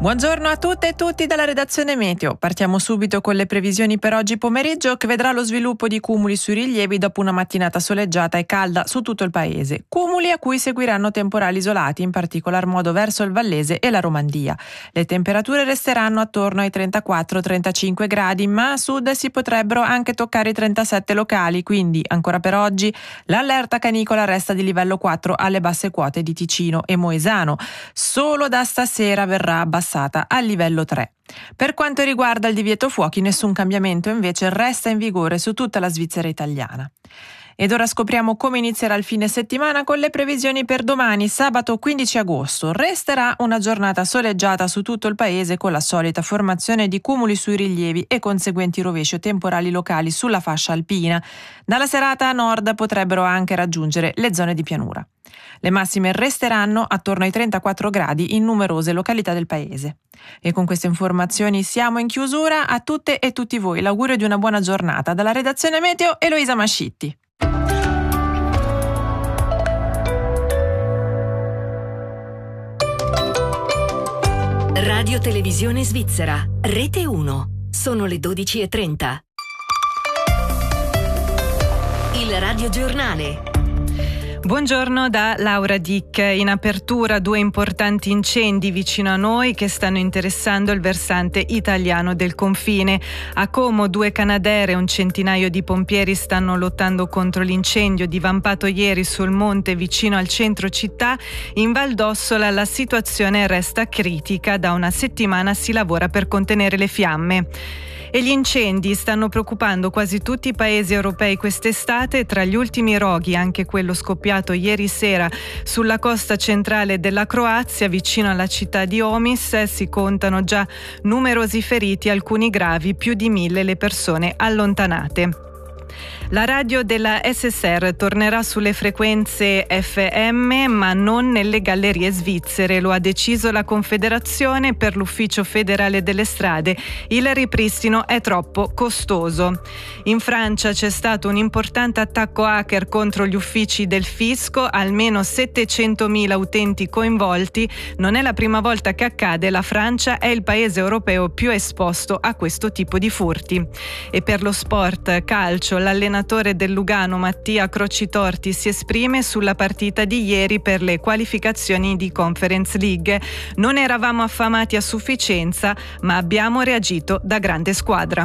Buongiorno a tutte e tutti dalla redazione Meteo. Partiamo subito con le previsioni per oggi pomeriggio, che vedrà lo sviluppo di cumuli sui rilievi dopo una mattinata soleggiata e calda su tutto il paese. Cumuli a cui seguiranno temporali isolati, in particolar modo verso il Vallese e la Romandia. Le temperature resteranno attorno ai 34-35 gradi, ma a sud si potrebbero anche toccare i 37 locali, quindi ancora per oggi l'allerta canicola resta di livello 4 alle basse quote di Ticino e Moesano. Solo da stasera verrà abbassata a livello 3. Per quanto riguarda il divieto fuochi, nessun cambiamento invece resta in vigore su tutta la Svizzera italiana. Ed ora scopriamo come inizierà il fine settimana con le previsioni per domani, sabato 15 agosto. Resterà una giornata soleggiata su tutto il paese con la solita formazione di cumuli sui rilievi e conseguenti rovesci temporali locali sulla fascia alpina. Dalla serata a nord potrebbero anche raggiungere le zone di pianura. Le massime resteranno attorno ai 34 gradi in numerose località del paese. E con queste informazioni siamo in chiusura. A tutte e tutti voi l'augurio di una buona giornata. Dalla redazione Meteo, Eloisa Mascitti. Radio Televisione Svizzera, Rete 1. Sono le 12:30. Il Radio Giornale. Buongiorno da Laura Dick. In apertura 2 importanti incendi vicino a noi che stanno interessando il versante italiano del confine. A Como 2 Canadair e un centinaio di pompieri stanno lottando contro l'incendio divampato ieri sul monte vicino al centro città. In Val d'Ossola la situazione resta critica. Da una settimana si lavora per contenere le fiamme. E gli incendi stanno preoccupando quasi tutti i paesi europei quest'estate. Tra gli ultimi roghi anche quello scoppiato ieri sera sulla costa centrale della Croazia, vicino alla città di Omis. Si contano già numerosi feriti, alcuni gravi, più di 1000 le persone allontanate. La radio della SSR tornerà sulle frequenze FM, ma non nelle gallerie svizzere. Lo ha deciso la Confederazione per l'Ufficio federale delle strade. Il ripristino è troppo costoso. In Francia c'è stato un importante attacco hacker contro gli uffici del fisco, almeno 700.000 utenti coinvolti. Non è la prima volta che accade, la Francia è il paese europeo più esposto a questo tipo di furti. E per lo sport calcio, l'allenatore del Lugano Mattia Crocitorti si esprime sulla partita di ieri per le qualificazioni di Conference League. Non eravamo affamati a sufficienza, ma abbiamo reagito da grande squadra.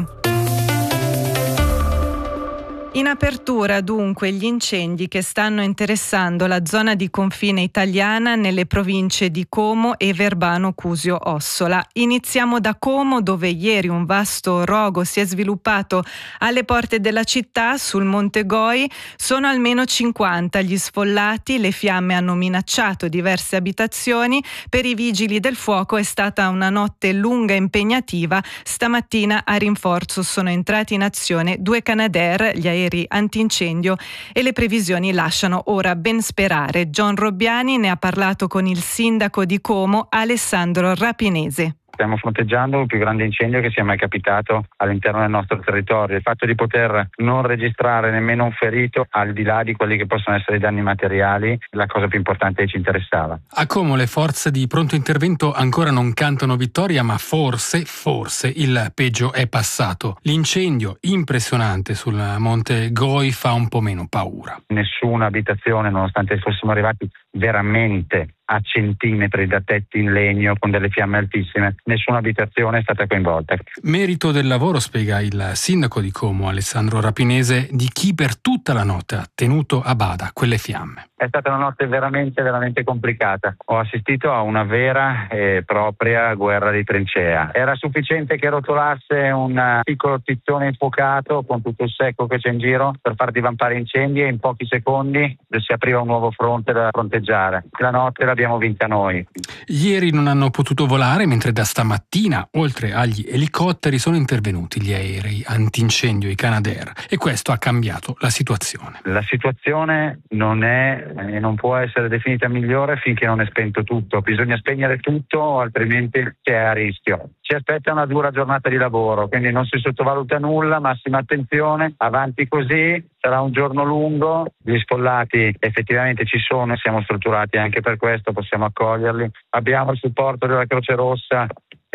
In apertura dunque gli incendi che stanno interessando la zona di confine italiana nelle province di Como e Verbano Cusio Ossola. Iniziamo da Como, dove ieri un vasto rogo si è sviluppato alle porte della città sul Monte Goi. Sono almeno 50 gli sfollati, le fiamme hanno minacciato diverse abitazioni. Per i vigili del fuoco è stata una notte lunga e impegnativa. Stamattina a rinforzo sono entrati in azione 2 Canadair, gli aerei antincendio, e le previsioni lasciano ora ben sperare. John Robbiani ne ha parlato con il sindaco di Como, Alessandro Rapinese. Stiamo fronteggiando il più grande incendio che sia mai capitato all'interno del nostro territorio. Il fatto di poter non registrare nemmeno un ferito, al di là di quelli che possono essere i danni materiali, è la cosa più importante che ci interessava. A Como le forze di pronto intervento ancora non cantano vittoria, ma forse il peggio è passato. L'incendio impressionante sul Monte Goi fa un po' meno paura. Nessuna abitazione, nonostante fossimo arrivati veramente a centimetri da tetti in legno con delle fiamme altissime, nessuna abitazione è stata coinvolta. Merito del lavoro, spiega il sindaco di Como, Alessandro Rapinese, di chi per tutta la notte ha tenuto a bada quelle fiamme. È stata una notte veramente complicata. Ho assistito a una vera e propria guerra di trincea. Era sufficiente che rotolasse un piccolo tizzone infuocato con tutto il secco che c'è in giro per far divampare incendi, e in pochi secondi si apriva un nuovo fronte da fronteggiare. La notte l'abbiamo vinta noi. Ieri non hanno potuto volare, mentre da stamattina, oltre agli elicotteri, sono intervenuti gli aerei antincendio, i Canadair, e questo ha cambiato la situazione. La situazione non è e non può essere definita migliore finché non è spento tutto. Bisogna spegnere tutto, altrimenti si è a rischio. Ci aspetta una dura giornata di lavoro, quindi non si sottovaluta nulla, massima attenzione, avanti così, sarà un giorno lungo. Gli sfollati effettivamente ci sono, siamo strutturati anche per questo, possiamo accoglierli. Abbiamo il supporto della Croce Rossa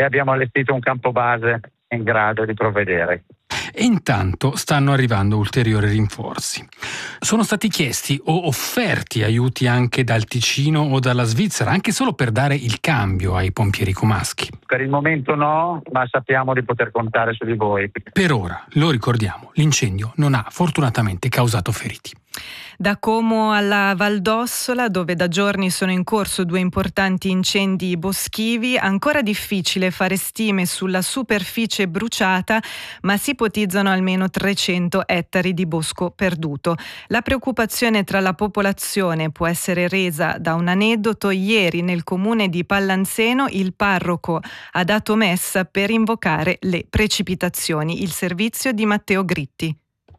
e abbiamo allestito un campo base in grado di provvedere. E intanto stanno arrivando ulteriori rinforzi. Sono stati chiesti o offerti aiuti anche dal Ticino o dalla Svizzera, anche solo per dare il cambio ai pompieri comaschi? Per il momento no, ma sappiamo di poter contare su di voi. Per ora, lo ricordiamo, l'incendio non ha fortunatamente causato feriti. Da Como alla Val d'Ossola, dove da giorni sono in corso 2 importanti incendi boschivi, ancora difficile fare stime sulla superficie bruciata, ma si ipotizzano almeno 300 ettari di bosco perduto. La preoccupazione tra la popolazione può essere resa da un aneddoto. Ieri nel comune di Pallanzeno il parroco ha dato messa per invocare le precipitazioni. Il servizio di Matteo Gritti.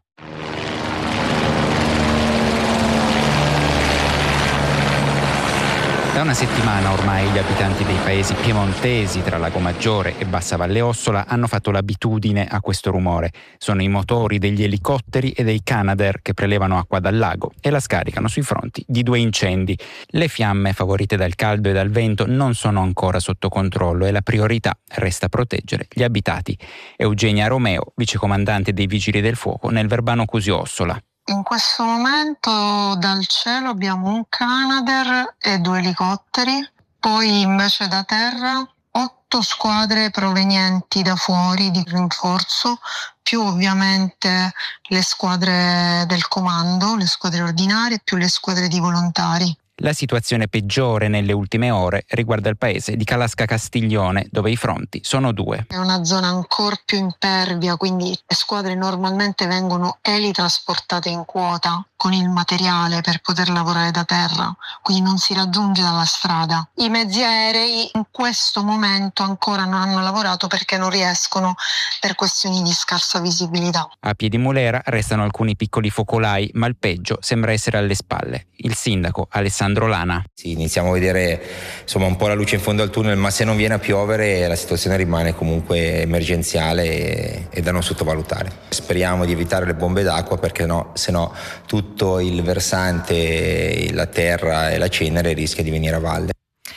Da una settimana ormai gli abitanti dei paesi piemontesi tra Lago Maggiore e Bassa Valle Ossola hanno fatto l'abitudine a questo rumore. Sono i motori degli elicotteri e dei Canadair che prelevano acqua dal lago e la scaricano sui fronti di 2 incendi. Le fiamme, favorite dal caldo e dal vento, non sono ancora sotto controllo e la priorità resta proteggere gli abitati. Eugenia Romeo, vicecomandante dei Vigili del Fuoco nel Verbano Cusio Ossola. In questo momento dal cielo abbiamo un Canadair e 2 elicotteri, poi invece da terra 8 squadre provenienti da fuori di rinforzo, più ovviamente le squadre del comando, le squadre ordinarie, più le squadre di volontari. La situazione peggiore nelle ultime ore riguarda il paese di Calasca Castiglione, dove i fronti sono 2. È una zona ancora più impervia, quindi le squadre normalmente vengono elitrasportate in quota con il materiale per poter lavorare da terra, quindi non si raggiunge dalla strada. I mezzi aerei in questo momento ancora non hanno lavorato perché non riescono per questioni di scarsa visibilità. A Piedimulera restano alcuni piccoli focolai, ma il peggio sembra essere alle spalle. Il sindaco Alessandro Lana. Sì, iniziamo a vedere un po' la luce in fondo al tunnel, ma se non viene a piovere la situazione rimane comunque emergenziale e da non sottovalutare. Speriamo di evitare le bombe d'acqua perché se no tutto il versante, la terra e la cenere rischia di venire a valle.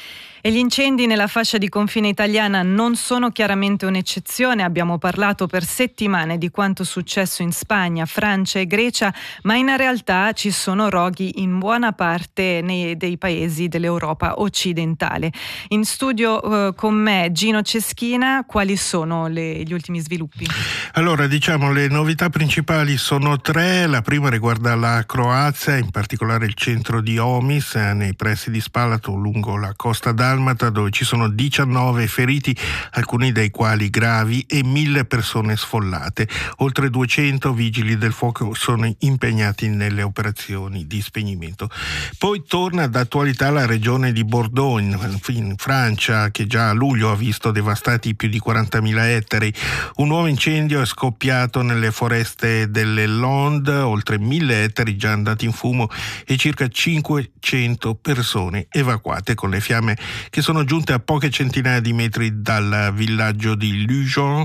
E gli incendi nella fascia di confine italiana non sono chiaramente un'eccezione. Abbiamo parlato per settimane di quanto successo in Spagna, Francia e Grecia, ma in realtà ci sono roghi in buona parte dei paesi dell'Europa occidentale. In studio con me Gino Ceschina, quali sono gli ultimi sviluppi? Allora, le novità principali sono 3. La prima riguarda la Croazia, in particolare il centro di Omis, nei pressi di Spalato, lungo la costa dalmata, dove ci sono 19 feriti, alcuni dei quali gravi, e 1000 persone sfollate. Oltre 200 vigili del fuoco sono impegnati nelle operazioni di spegnimento. Poi torna d'attualità la regione di Bordeaux, in Francia, che già a luglio ha visto devastati più di 40.000 ettari. Un nuovo incendio è scoppiato nelle foreste delle Landes, oltre 1.000 ettari già andati in fumo e circa 500 persone evacuate, con le fiamme che sono giunte a poche centinaia di metri dal villaggio di Lujon.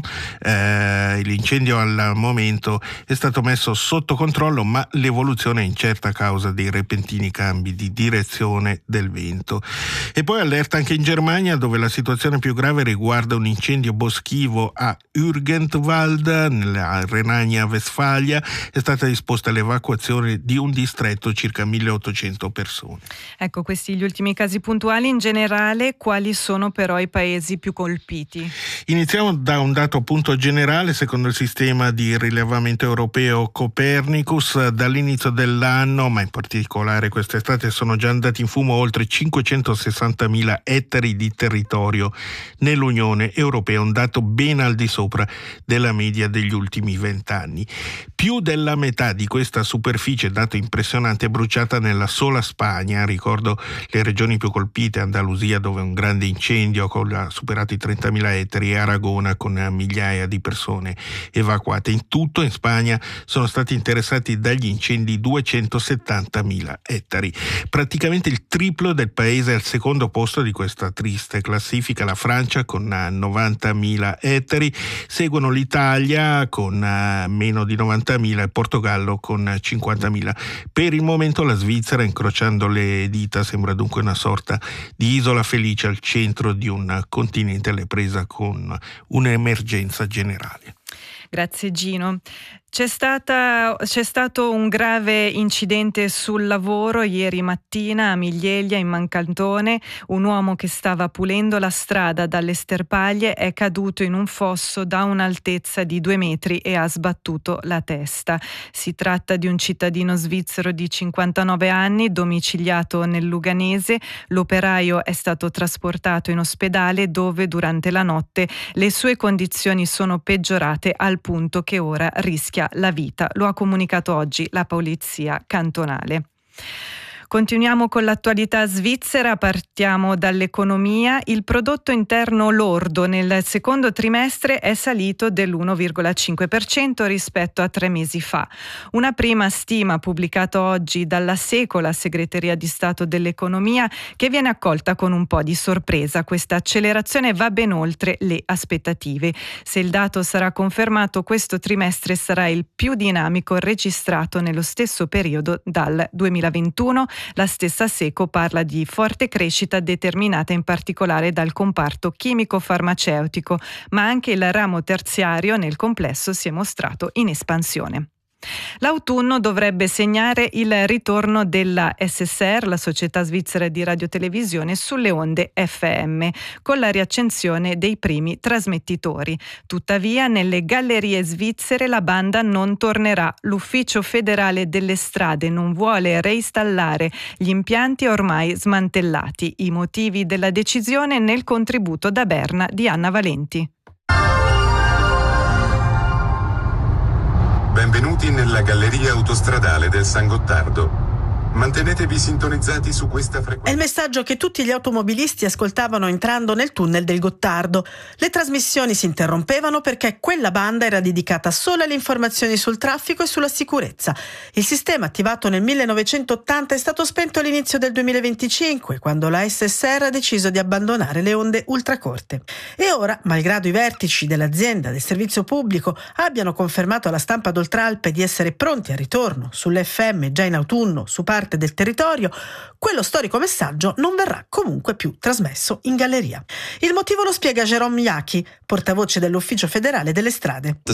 L'incendio al momento è stato messo sotto controllo, ma l'evoluzione è incerta a causa dei repentini cambi di direzione del vento. E poi allerta anche in Germania, dove la situazione più grave riguarda un incendio boschivo a Urgentwald, nella Renania-Westfalia. È stata disposta l'evacuazione di un distretto, circa 1.800 persone. Ecco, questi gli ultimi casi puntuali. In generale, quali sono però i paesi più colpiti? Iniziamo da un dato appunto generale. Secondo il sistema di rilevamento europeo Copernicus, dall'inizio dell'anno, ma in particolare quest'estate, sono già andati in fumo oltre 560.000 ettari di territorio nell'Unione Europea, un dato ben al di sopra della media degli ultimi 20 anni. Più della metà di questa superficie, dato impressionante, è bruciata nella sola Spagna. Ricordo le regioni più colpite: Andalusia, dove un grande incendio ha superato i 30.000 ettari, e Aragona, con migliaia di persone evacuate. In tutto in Spagna sono stati interessati dagli incendi 270.000 ettari, praticamente il triplo del paese. Al secondo posto di questa triste classifica la Francia con 90.000 ettari, seguono l'Italia con meno di 90.000 30.000 e Portogallo con 50.000. Per il momento la Svizzera, incrociando le dita, sembra dunque una sorta di isola felice al centro di un continente alle presa con un'emergenza generale. Grazie Gino. C'è stato un grave incidente sul lavoro ieri mattina a Miglieglia in Mancantone. Un uomo che stava pulendo la strada dalle sterpaglie è caduto in un fosso da un'altezza di 2 metri e ha sbattuto la testa. Si tratta di un cittadino svizzero di 59 anni, domiciliato nel Luganese. L'operaio è stato trasportato in ospedale dove durante la notte le sue condizioni sono peggiorate al punto che ora rischia la vita. Lo ha comunicato oggi la polizia cantonale. Continuiamo con l'attualità svizzera, partiamo dall'economia. Il prodotto interno lordo nel secondo trimestre è salito dell'1,5% rispetto a 3 mesi fa. Una prima stima pubblicata oggi dalla SECO, la Segreteria di Stato dell'Economia, che viene accolta con un po' di sorpresa. Questa accelerazione va ben oltre le aspettative. Se il dato sarà confermato, questo trimestre sarà il più dinamico registrato nello stesso periodo dal 2021. La stessa SECO parla di forte crescita determinata in particolare dal comparto chimico-farmaceutico, ma anche il ramo terziario nel complesso si è mostrato in espansione. L'autunno dovrebbe segnare il ritorno della SSR, la Società Svizzera di Radiotelevisione, sulle onde FM, con la riaccensione dei primi trasmettitori. Tuttavia, nelle gallerie svizzere la banda non tornerà. L'Ufficio federale delle strade non vuole reinstallare gli impianti ormai smantellati. I motivi della decisione nel contributo da Berna di Anna Valenti. Benvenuti nella galleria autostradale del San Gottardo. Mantenetevi sintonizzati su questa frequenza. È il messaggio che tutti gli automobilisti ascoltavano entrando nel tunnel del Gottardo. Le trasmissioni si interrompevano perché quella banda era dedicata solo alle informazioni sul traffico e sulla sicurezza. Il sistema, attivato nel 1980, è stato spento all'inizio del 2025, quando la SSR ha deciso di abbandonare le onde ultracorte. E ora, malgrado i vertici dell'azienda del servizio pubblico abbiano confermato alla stampa d'Oltralpe di essere pronti al ritorno sull'FM già in autunno su parte del territorio, quello storico messaggio non verrà comunque più trasmesso in galleria. Il motivo lo spiega Jérôme Jacqui, portavoce dell'Ufficio federale delle strade.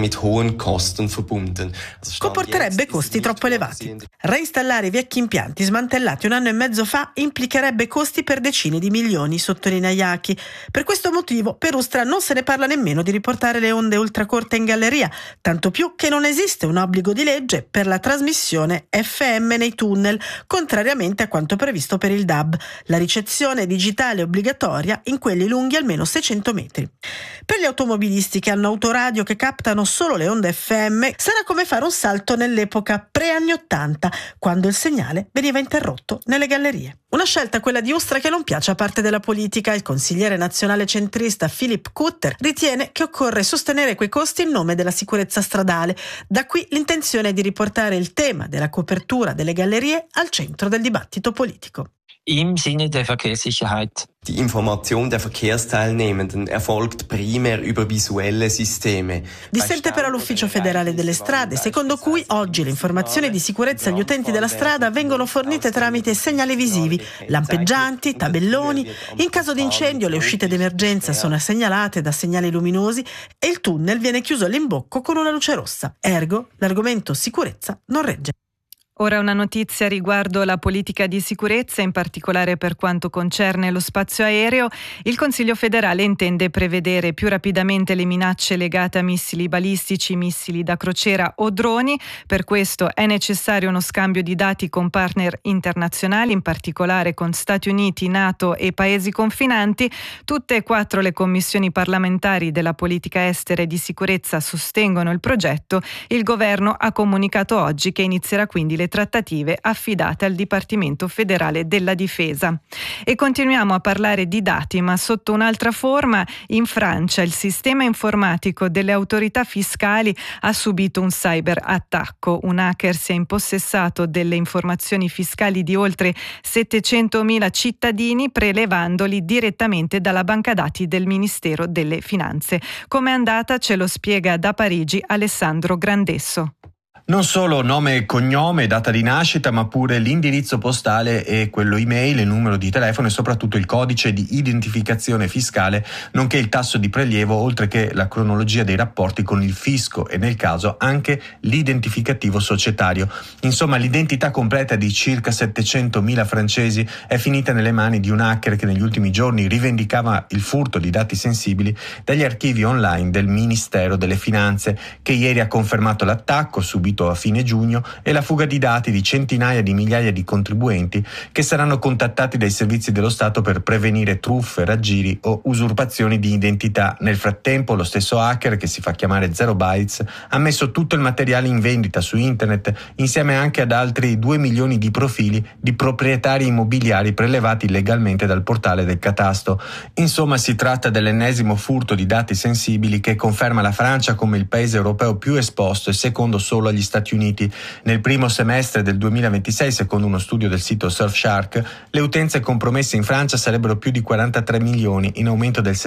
Comporterebbe costi troppo elevati. Reinstallare i vecchi impianti smantellati 1 anno e mezzo fa implicherebbe costi per decine di milioni, sottolinea Jacqui. Per questo motivo per Ustra non se ne parla nemmeno di riportare le onde ultracorte in galleria, tanto più che non esiste un obbligo di legge per la trasmissione FM nei tunnel, contrariamente a quanto previsto per il DAB, la ricezione digitale obbligatoria in quelli lunghi almeno 600 metri. Per gli automobilisti che hanno autoradio che captano solo le onde FM sarà come fare un salto nell'epoca pre-anni 80, quando il segnale veniva interrotto nelle gallerie. Una scelta, quella di Ustra, che non piace a parte della politica. Il consigliere nazionale centrista Philipp Kutter ritiene che occorre sostenere quei costi in nome della sicurezza stradale. Da qui l'intenzione di riportare il tema della copertura delle gallerie al centro del dibattito politico. Im Sinne der Verkehrssicherheit. Die Information der Verkehrsteilnehmenden erfolgt primär über visuelle Systeme. Dissente però l'Ufficio federale delle strade, secondo cui oggi le informazioni di sicurezza agli utenti della strada vengono fornite tramite segnali visivi, lampeggianti, tabelloni. In caso di incendio le uscite d'emergenza sono segnalate da segnali luminosi e il tunnel viene chiuso all'imbocco con una luce rossa. Ergo, l'argomento sicurezza non regge. Ora una notizia riguardo la politica di sicurezza, in particolare per quanto concerne lo spazio aereo. Il Consiglio federale intende prevedere più rapidamente le minacce legate a missili balistici, missili da crociera o droni. Per questo è necessario uno scambio di dati con partner internazionali, in particolare con Stati Uniti, NATO e paesi confinanti. Tutte e 4 le commissioni parlamentari della politica estera e di sicurezza sostengono il progetto. Il governo ha comunicato oggi che inizierà quindi le trattative affidate al Dipartimento federale della difesa. E continuiamo a parlare di dati, ma sotto un'altra forma. In Francia il sistema informatico delle autorità fiscali ha subito un cyberattacco. Un hacker si è impossessato delle informazioni fiscali di oltre 700.000 cittadini, prelevandoli direttamente dalla banca dati del Ministero delle Finanze. Com'è andata ce lo spiega da Parigi Alessandro Grandesso. Non solo nome e cognome, data di nascita, ma pure l'indirizzo postale e quello email, il numero di telefono e soprattutto il codice di identificazione fiscale, nonché il tasso di prelievo, oltre che la cronologia dei rapporti con il fisco e nel caso anche l'identificativo societario. Insomma, l'identità completa di circa 700.000 francesi è finita nelle mani di un hacker che negli ultimi giorni rivendicava il furto di dati sensibili dagli archivi online del Ministero delle Finanze, che ieri ha confermato l'attacco subito a fine giugno e la fuga di dati di centinaia di migliaia di contribuenti che saranno contattati dai servizi dello Stato per prevenire truffe, raggiri o usurpazioni di identità. Nel frattempo lo stesso hacker, che si fa chiamare Zero Bytes, ha messo tutto il materiale in vendita su internet insieme anche ad altri 2 milioni di profili di proprietari immobiliari prelevati illegalmente dal portale del catasto. Insomma, si tratta dell'ennesimo furto di dati sensibili che conferma la Francia come il paese europeo più esposto e secondo solo agli Stati Uniti. Nel primo semestre del 2026, secondo uno studio del sito Surfshark, le utenze compromesse in Francia sarebbero più di 43 milioni, in aumento del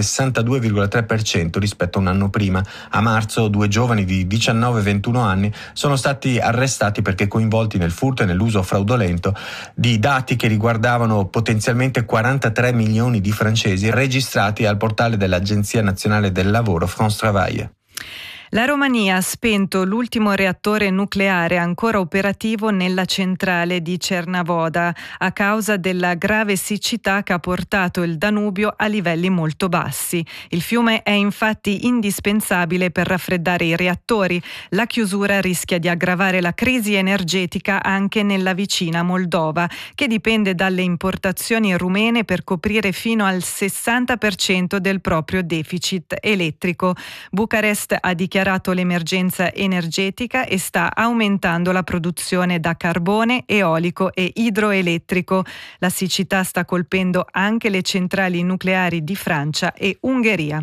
62,3% rispetto a un anno prima. A marzo 2 giovani di 19 e 21 anni sono stati arrestati perché coinvolti nel furto e nell'uso fraudolento di dati che riguardavano potenzialmente 43 milioni di francesi registrati al portale dell'Agenzia Nazionale del Lavoro France Travail. La Romania ha spento l'ultimo reattore nucleare ancora operativo nella centrale di Cernavoda a causa della grave siccità che ha portato il Danubio a livelli molto bassi. Il fiume è infatti indispensabile per raffreddare i reattori. La chiusura rischia di aggravare la crisi energetica anche nella vicina Moldova, che dipende dalle importazioni rumene per coprire fino al 60% del proprio deficit elettrico. Bucarest ha dichiarato l'emergenza energetica e sta aumentando la produzione da carbone, eolico e idroelettrico. La siccità sta colpendo anche le centrali nucleari di Francia e Ungheria.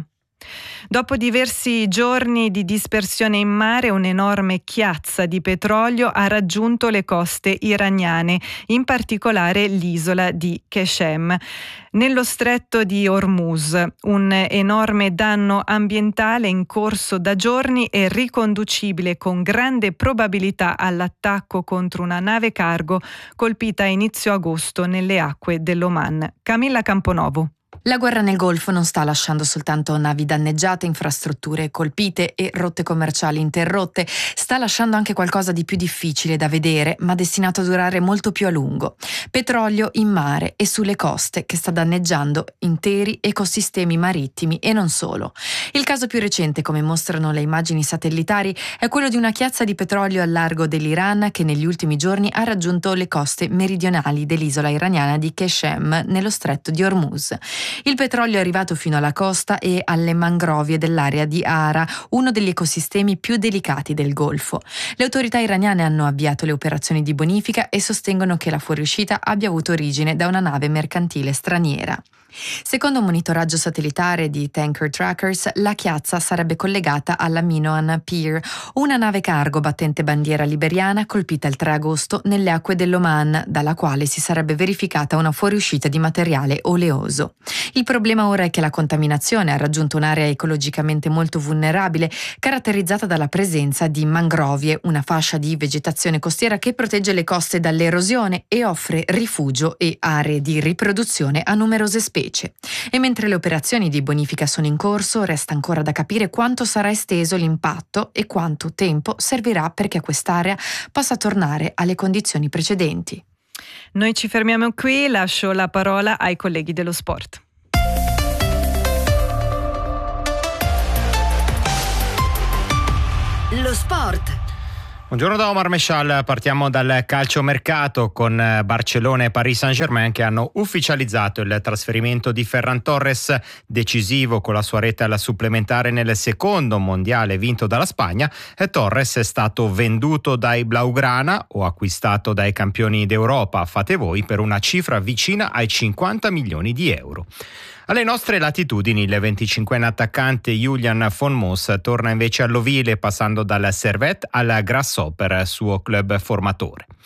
Dopo diversi giorni di dispersione in mare, un'enorme chiazza di petrolio ha raggiunto le coste iraniane, in particolare l'isola di Qeshem, nello stretto di Hormuz. Un enorme danno ambientale in corso da giorni e riconducibile con grande probabilità all'attacco contro una nave cargo colpita a inizio agosto nelle acque dell'Oman. Camilla Camponovo. La guerra nel Golfo non sta lasciando soltanto navi danneggiate, infrastrutture colpite e rotte commerciali interrotte, sta lasciando anche qualcosa di più difficile da vedere, ma destinato a durare molto più a lungo. Petrolio in mare e sulle coste che sta danneggiando interi ecosistemi marittimi e non solo. Il caso più recente, come mostrano le immagini satellitari, è quello di una chiazza di petrolio al largo dell'Iran che negli ultimi giorni ha raggiunto le coste meridionali dell'isola iraniana di Qeshem nello stretto di Hormuz. Il petrolio è arrivato fino alla costa e alle mangrovie dell'area di Ara, uno degli ecosistemi più delicati del Golfo. Le autorità iraniane hanno avviato le operazioni di bonifica e sostengono che la fuoriuscita abbia avuto origine da una nave mercantile straniera. Secondo un monitoraggio satellitare di Tanker Trackers, la chiazza sarebbe collegata alla Minoan Pier, una nave cargo battente bandiera liberiana colpita il 3 agosto nelle acque dell'Oman, dalla quale si sarebbe verificata una fuoriuscita di materiale oleoso. Il problema ora è che la contaminazione ha raggiunto un'area ecologicamente molto vulnerabile, caratterizzata dalla presenza di mangrovie, una fascia di vegetazione costiera che protegge le coste dall'erosione e offre rifugio e aree di riproduzione a numerose specie. E mentre le operazioni di bonifica sono in corso, resta ancora da capire quanto sarà esteso l'impatto e quanto tempo servirà perché quest'area possa tornare alle condizioni precedenti. Noi ci fermiamo qui, lascio la parola ai colleghi dello sport. Lo sport. Buongiorno da Omar Meshal, partiamo dal calciomercato con Barcellona e Paris Saint-Germain che hanno ufficializzato il trasferimento di Ferran Torres, decisivo con la sua rete alla supplementare nel secondo mondiale vinto dalla Spagna. Torres è stato venduto dai Blaugrana o acquistato dai campioni d'Europa, fate voi, per una cifra vicina ai 50 milioni di euro. Alle nostre latitudini il 25enne attaccante Julian von Moos torna invece all'ovile passando dal Servette al Grasshopper, suo club formatore.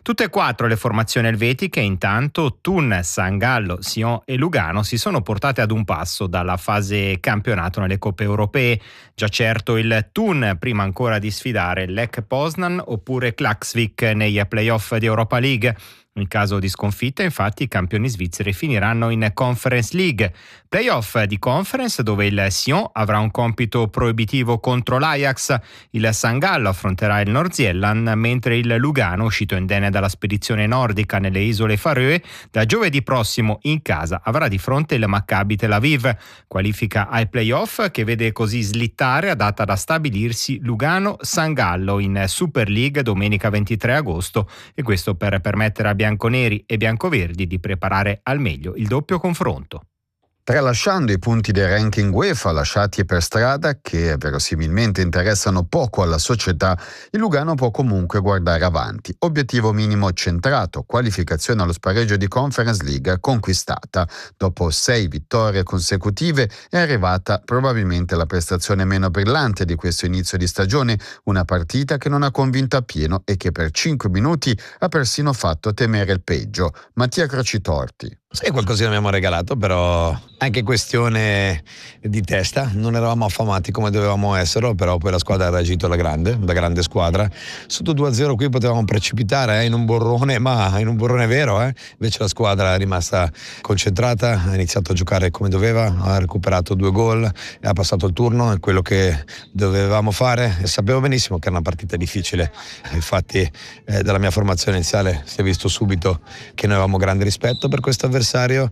Tutte e 4 le formazioni elvetiche intanto, Thun, San Gallo, Sion e Lugano, si sono portate ad un passo dalla fase campionato nelle coppe europee. Già certo il Thun prima ancora di sfidare Lech Poznan oppure Klaksvik nei playoff di Europa League. In caso di sconfitta, infatti, i campioni svizzeri finiranno in Conference League. Playoff di Conference dove il Sion avrà un compito proibitivo contro l'Ajax, il San Gallo affronterà il Nordsjælland, mentre il Lugano, uscito indenne dalla spedizione nordica nelle isole Faroe, da giovedì prossimo in casa avrà di fronte il Maccabi Tel Aviv. Qualifica ai playoff che vede così slittare a data da stabilirsi Lugano-San Gallo in Super League domenica 23 agosto, e questo per permettere a bianconeri e biancoverdi di preparare al meglio il doppio confronto. Tralasciando i punti dei ranking UEFA lasciati per strada, che verosimilmente interessano poco alla società, il Lugano può comunque guardare avanti. Obiettivo minimo centrato, qualificazione allo spareggio di Conference League conquistata. Dopo 6 vittorie consecutive è arrivata probabilmente la prestazione meno brillante di questo inizio di stagione, una partita che non ha convinto appieno e che per 5 minuti ha persino fatto temere il peggio. Mattia Crocitorti. Sì, qualcosina abbiamo regalato, però anche questione di testa, non eravamo affamati come dovevamo esserlo, però poi la squadra ha reagito alla grande, da grande squadra. Sotto 2-0 qui potevamo precipitare in un borrone, ma in un borrone vero, invece la squadra è rimasta concentrata, ha iniziato a giocare come doveva, ha recuperato 2 gol e ha passato il turno, è quello che dovevamo fare, e sapevo benissimo che era una partita difficile. Infatti dalla mia formazione iniziale si è visto subito che noi avevamo grande rispetto per questo avversario,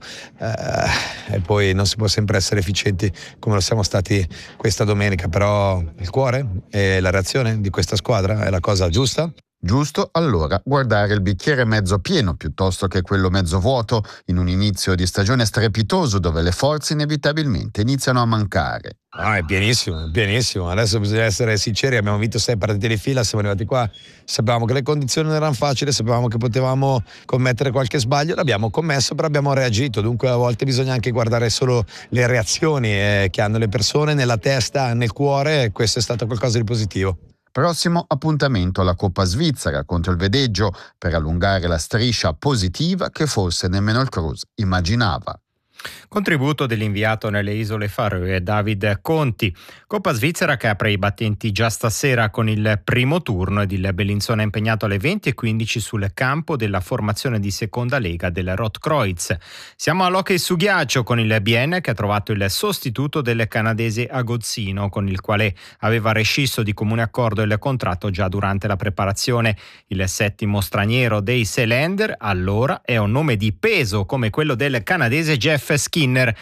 e poi non si può sempre essere efficienti come lo siamo stati questa domenica, però il cuore e la reazione di questa squadra è la cosa giusta. Giusto allora guardare il bicchiere mezzo pieno piuttosto che quello mezzo vuoto, in un inizio di stagione strepitoso dove le forze inevitabilmente iniziano a mancare. È pienissimo, pienissimo. Adesso bisogna essere sinceri, abbiamo vinto 6 partite di fila, siamo arrivati qua, sapevamo che le condizioni non erano facili, sapevamo che potevamo commettere qualche sbaglio, l'abbiamo commesso, però abbiamo reagito. Dunque a volte bisogna anche guardare solo le reazioni che hanno le persone nella testa, nel cuore, e questo è stato qualcosa di positivo. Prossimo appuntamento alla Coppa Svizzera contro il Vedeggio per allungare la striscia positiva che forse nemmeno il Cruz immaginava. Contributo dell'inviato nelle isole Faroe David Conti. Coppa Svizzera che apre i battenti già stasera con il primo turno, ed il Bellinzona è impegnato alle 20:15 sul campo della formazione di seconda lega del Rotkreuz. Siamo all'hockey su ghiaccio con il Bien che ha trovato il sostituto del canadese Agozzino, con il quale aveva rescisso di comune accordo il contratto già durante la preparazione. Il 7° straniero dei Seelander allora è un nome di peso come quello del canadese Jeff Skinner,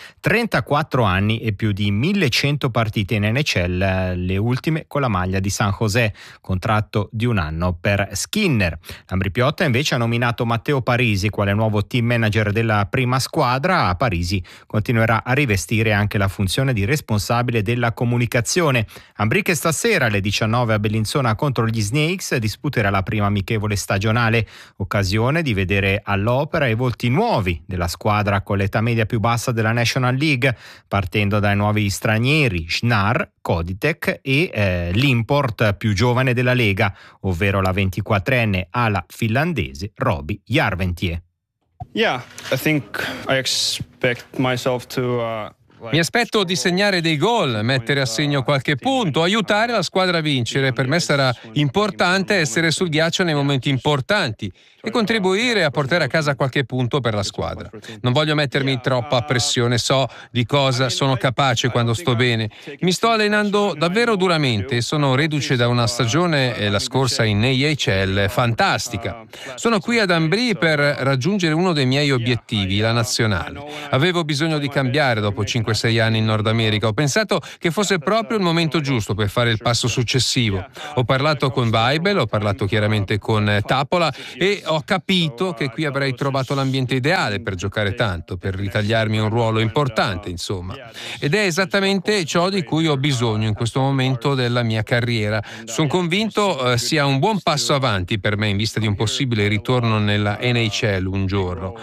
34 anni e più di 1100 partite in NHL, le ultime con la maglia di San José, contratto di 1 anno per Skinner. L'Ambrì-Piotta invece ha nominato Matteo Parisi quale nuovo team manager della prima squadra. Parisi continuerà a rivestire anche la funzione di responsabile della comunicazione. Ambrì che stasera alle 19 a Bellinzona contro gli Snakes disputerà la prima amichevole stagionale, occasione di vedere all'opera i volti nuovi della squadra con l'età media più bassa della National League, partendo dai nuovi stranieri Schnarr, Koditek e l'import più giovane della Lega, ovvero la 24enne ala finlandese Robbie Järventie. Yeah, I think I expect myself to Mi aspetto di segnare dei gol, mettere a segno qualche punto, aiutare la squadra a vincere. Per me sarà importante essere sul ghiaccio nei momenti importanti e contribuire a portare a casa qualche punto per la squadra. Non voglio mettermi troppa pressione, so di cosa sono capace quando sto bene. Mi sto allenando davvero duramente e sono reduce da una stagione, la scorsa in AHL, fantastica. Sono qui ad Ambrì per raggiungere uno dei miei obiettivi, la nazionale. Avevo bisogno di cambiare dopo 5-6 anni in Nord America. Ho pensato che fosse proprio il momento giusto per fare il passo successivo. Ho parlato con Weibel, ho parlato chiaramente con Tapola e ho capito che qui avrei trovato l'ambiente ideale per giocare tanto, per ritagliarmi un ruolo importante, insomma. Ed è esattamente ciò di cui ho bisogno in questo momento della mia carriera. Sono convinto sia un buon passo avanti per me in vista di un possibile ritorno nella NHL un giorno.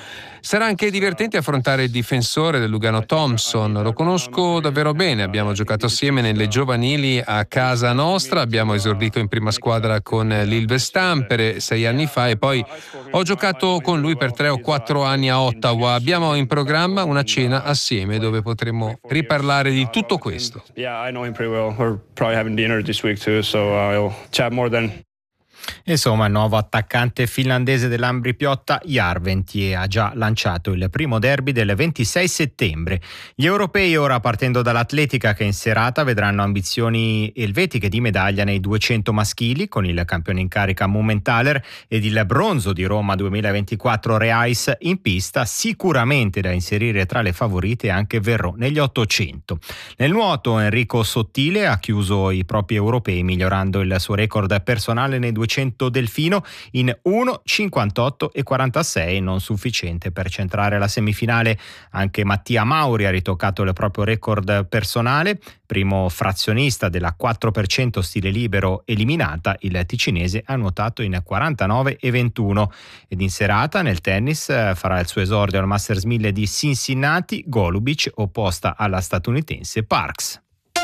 Sarà anche divertente affrontare il difensore del Lugano Thompson. Lo conosco davvero bene, abbiamo giocato assieme nelle giovanili a casa nostra, abbiamo esordito in prima squadra con l'Ilves Tampere 6 anni fa e poi ho giocato con lui per 3 o 4 anni a Ottawa. Abbiamo in programma una cena assieme dove potremo riparlare di tutto questo. Yeah, I know him pretty well. We're probably having dinner this week too, so I'll chat more then. Insomma, il nuovo attaccante finlandese dell'Ambri Piotta, Järventie, ha già lanciato il primo derby del 26 settembre. Gli europei ora, partendo dall'atletica, che in serata vedranno ambizioni elvetiche di medaglia nei 200 maschili con il campione in carica Mumenthaler ed il bronzo di Roma 2024 Reis in pista, sicuramente da inserire tra le favorite anche Verrò negli 800. Nel nuoto Enrico Sottile ha chiuso i propri europei migliorando il suo record personale nei 200 delfino in 1:58:46, non sufficiente per centrare la semifinale. Anche Mattia Mauri ha ritoccato il proprio record personale, primo frazionista della 4% stile libero eliminata. Il ticinese ha nuotato in 49:21 ed in serata nel tennis farà il suo esordio al Masters 1000 di Cincinnati Golubic, opposta alla statunitense Parks.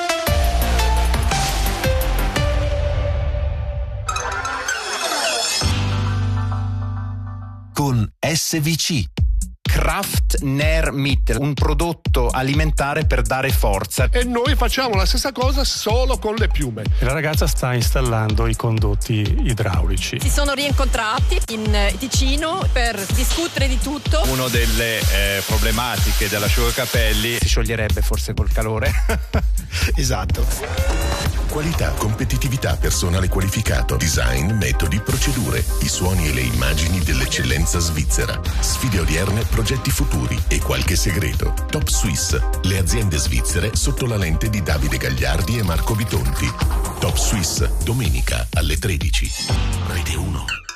Con SVC. Kraft Nair Mittel, un prodotto alimentare per dare forza. E noi facciamo la stessa cosa solo con le piume. La ragazza sta installando i condotti idraulici. Si sono rincontrati in Ticino per discutere di tutto. Una delle problematiche dell'asciugacapelli si scioglierebbe forse col calore. Esatto. Qualità, competitività, personale qualificato, design, metodi, procedure, i suoni e le immagini dell'eccellenza svizzera. Sfide odierne, progetti futuri e qualche segreto. Top Swiss, le aziende svizzere sotto la lente di Davide Gagliardi e Marco Bitonti. Top Swiss, domenica alle 13. Rete 1.